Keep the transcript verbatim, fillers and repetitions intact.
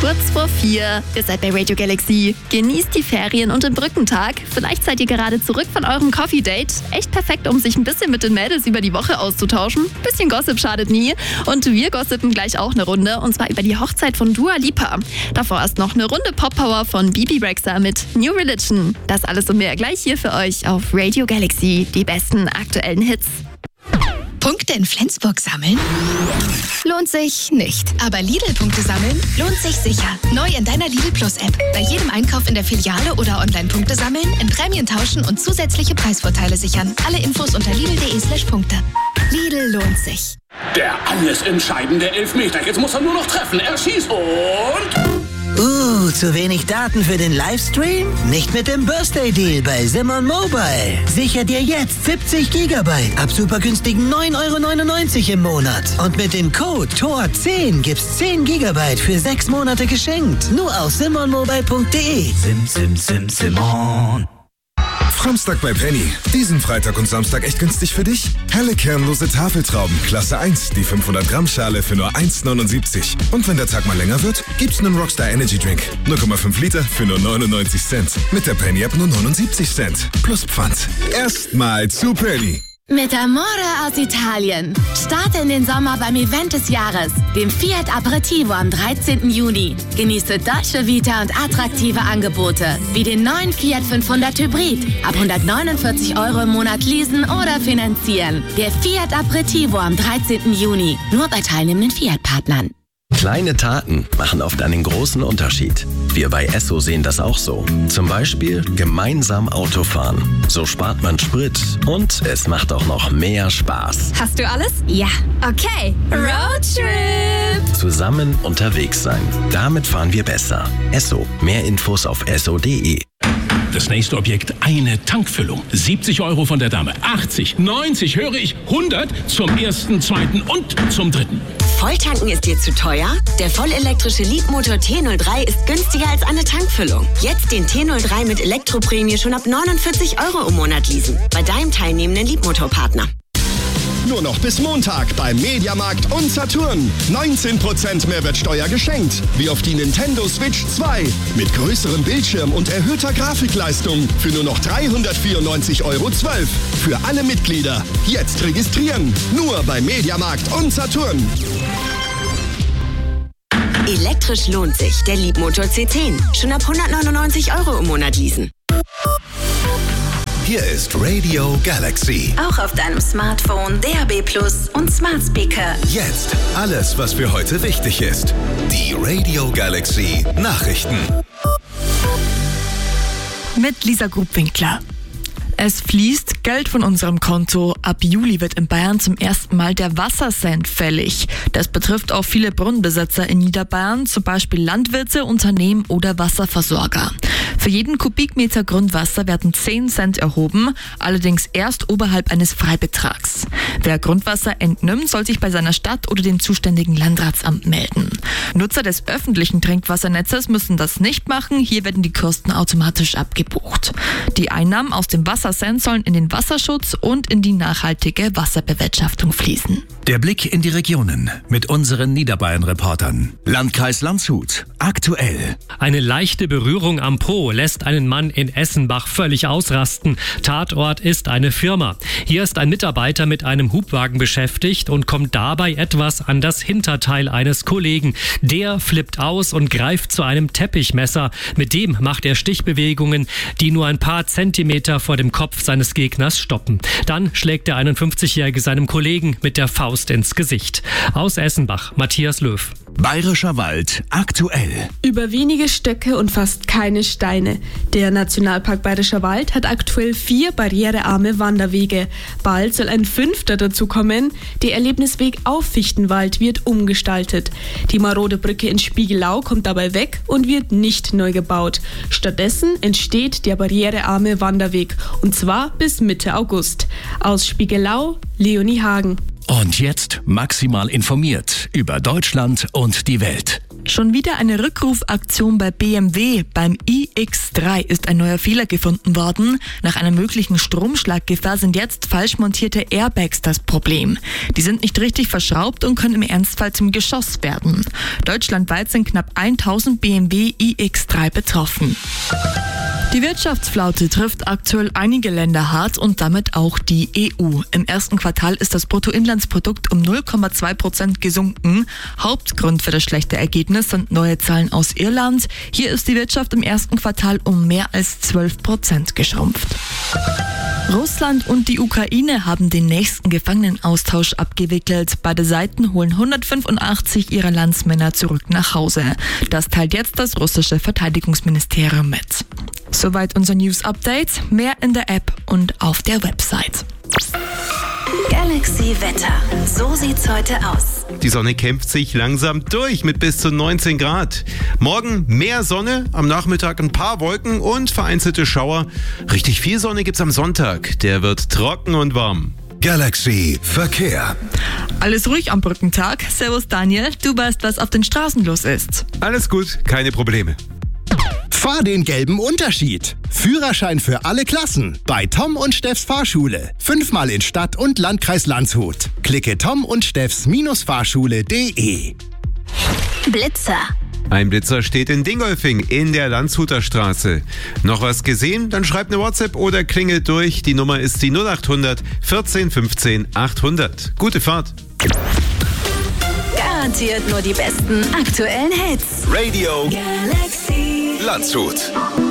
Kurz vor vier. Ihr seid bei Radio Galaxy. Genießt die Ferien und den Brückentag. Vielleicht seid ihr gerade zurück von eurem Coffee-Date. Echt perfekt, um sich ein bisschen mit den Mädels über die Woche auszutauschen. Bisschen Gossip schadet nie. Und wir gossipen gleich auch eine Runde. Und zwar über die Hochzeit von Dua Lipa. Davor erst noch eine Runde Pop-Power von Bibi Rexha mit New Religion. Das alles und mehr gleich hier für euch auf Radio Galaxy. Die besten aktuellen Hits. Punkte in Flensburg sammeln? Lohnt sich nicht. Aber Lidl-Punkte sammeln lohnt sich sicher. Neu in deiner Lidl Plus-App. Bei jedem Einkauf in der Filiale oder online Punkte sammeln, in Prämien tauschen und zusätzliche Preisvorteile sichern. Alle Infos unter lidl.de slash Punkte. Lidl lohnt sich. Der alles entscheidende Elfmeter. Jetzt muss er nur noch treffen. Er schießt und... Uh, zu wenig Daten für den Livestream? Nicht mit dem Birthday Deal bei Simon Mobile. Sicher dir jetzt siebzig Gigabyte ab super günstigen neun Euro neunundneunzig im Monat. Und mit dem Code T O R zehn gibt's zehn Gigabyte für sechs Monate geschenkt. Nur auf simon mobile punkt de. Sim, sim, sim, Simon. Samstag bei Penny. Diesen Freitag und Samstag echt günstig für dich? Helle kernlose Tafeltrauben, Klasse eins, die fünfhundert Gramm Schale für nur eins neunundsiebzig. Und wenn der Tag mal länger wird, gibt's einen Rockstar Energy Drink. null Komma fünf Liter für nur neunundneunzig Cent. Mit der Penny App nur neunundsiebzig Cent. Plus Pfand. Erstmal zu Penny. Mit Amore aus Italien. Starte in den Sommer beim Event des Jahres, dem Fiat Aperitivo am dreizehnten Juni. Genieße Dolce Vita und attraktive Angebote, wie den neuen Fiat fünfhundert Hybrid. Ab hundertneunundvierzig Euro im Monat leasen oder finanzieren. Der Fiat Aperitivo am dreizehnten Juni. Nur bei teilnehmenden Fiat-Partnern. Kleine Taten machen oft einen großen Unterschied. Wir bei Esso sehen das auch so. Zum Beispiel gemeinsam Autofahren. So spart man Sprit und es macht auch noch mehr Spaß. Hast du alles? Ja. Okay. Roadtrip. Zusammen unterwegs sein. Damit fahren wir besser. Esso. Mehr Infos auf esso punkt de. Das nächste Objekt, eine Tankfüllung. siebzig Euro von der Dame. achtzig, neunzig, höre ich, hundert zum ersten, zweiten und zum dritten. Volltanken ist dir zu teuer? Der vollelektrische Leapmotor T null drei ist günstiger als eine Tankfüllung. Jetzt den T null drei mit Elektroprämie schon ab neunundvierzig Euro im Monat leasen. Bei deinem teilnehmenden Leapmotor-Partner. Nur noch bis Montag beim Mediamarkt und Saturn. neunzehn Prozent Mehrwertsteuer geschenkt. Wie auf die Nintendo Switch zwei. Mit größerem Bildschirm und erhöhter Grafikleistung. Für nur noch dreihundertvierundneunzig Euro zwölf. Für alle Mitglieder. Jetzt registrieren. Nur beim Mediamarkt und Saturn. Elektrisch lohnt sich. Der Leapmotor C zehn. Schon ab hundertneunundneunzig Euro im Monat leasen. Hier ist Radio Galaxy. Auch auf deinem Smartphone, D A B Plus und Smart Speaker. Jetzt alles, was für heute wichtig ist. Die Radio Galaxy Nachrichten. Mit Lisa Grubwinkler. Es fließt Geld von unserem Konto. Ab Juli wird in Bayern zum ersten Mal der Wassercent fällig. Das betrifft auch viele Brunnenbesitzer in Niederbayern, zum Beispiel Landwirte, Unternehmen oder Wasserversorger. Für jeden Kubikmeter Grundwasser werden zehn Cent erhoben, allerdings erst oberhalb eines Freibetrags. Wer Grundwasser entnimmt, soll sich bei seiner Stadt oder dem zuständigen Landratsamt melden. Nutzer des öffentlichen Trinkwassernetzes müssen das nicht machen, hier werden die Kosten automatisch abgebucht. Die Einnahmen aus dem Wassercent sollen in den Wasserschutz und in die nachhaltige Wasserbewirtschaftung fließen. Der Blick in die Regionen mit unseren Niederbayern-Reportern. Landkreis Landshut. Aktuell. Eine leichte Berührung am Po lässt einen Mann in Essenbach völlig ausrasten. Tatort ist eine Firma. Hier ist ein Mitarbeiter mit einem Hubwagen beschäftigt und kommt dabei etwas an das Hinterteil eines Kollegen. Der flippt aus und greift zu einem Teppichmesser. Mit dem macht er Stichbewegungen, die nur ein paar Zentimeter vor dem Kopf seines Gegners stoppen. Dann schlägt der einundfünfzigjährige seinem Kollegen mit der Faust ins Gesicht. Aus Essenbach, Matthias Löw. Bayerischer Wald aktuell. Über wenige Stöcke und fast keine Steine. Der Nationalpark Bayerischer Wald hat aktuell vier barrierearme Wanderwege. Bald soll ein fünfter dazukommen. Der Erlebnisweg auf Fichtenwald wird umgestaltet. Die marode Brücke in Spiegelau kommt dabei weg und wird nicht neu gebaut. Stattdessen entsteht der barrierearme Wanderweg. Und zwar bis Mitte August. Aus Spiegelau, Leonie Hagen. Und jetzt maximal informiert über Deutschland und die Welt. Schon wieder eine Rückrufaktion bei B M W. Beim i X drei ist ein neuer Fehler gefunden worden. Nach einer möglichen Stromschlaggefahr sind jetzt falsch montierte Airbags das Problem. Die sind nicht richtig verschraubt und können im Ernstfall zum Geschoss werden. Deutschlandweit sind knapp tausend B M W i X drei betroffen. Die Wirtschaftsflaute trifft aktuell einige Länder hart und damit auch die E U. Im ersten Quartal ist das Bruttoinlandsprodukt um null Komma zwei Prozent gesunken. Hauptgrund für das schlechte Ergebnis sind neue Zahlen aus Irland. Hier ist die Wirtschaft im ersten Quartal um mehr als zwölf Prozent geschrumpft. Russland und die Ukraine haben den nächsten Gefangenenaustausch abgewickelt. Beide Seiten holen hundertfünfundachtzig ihrer Landsmänner zurück nach Hause. Das teilt jetzt das russische Verteidigungsministerium mit. Soweit unser News-Update. Mehr in der App und auf der Website. Galaxy Wetter. So sieht's heute aus. Die Sonne kämpft sich langsam durch mit bis zu neunzehn Grad. Morgen mehr Sonne, am Nachmittag ein paar Wolken und vereinzelte Schauer. Richtig viel Sonne gibt's am Sonntag. Der wird trocken und warm. Galaxy Verkehr. Alles ruhig am Brückentag. Servus Daniel, du weißt, was auf den Straßen los ist. Alles gut, keine Probleme. Fahr den gelben Unterschied. Führerschein für alle Klassen bei Tom und Steffs Fahrschule. Fünfmal in Stadt und Landkreis Landshut. Klicke tom und steffs Fahrschule punkt de. Blitzer. Ein Blitzer steht in Dingolfing in der Landshuter Straße. Noch was gesehen? Dann schreibt eine WhatsApp oder klingelt durch. Die Nummer ist die null achthundert vierzehn fünfzehn achthundert. Gute Fahrt. Garantiert nur die besten aktuellen Hits. Radio Galaxy Landshut.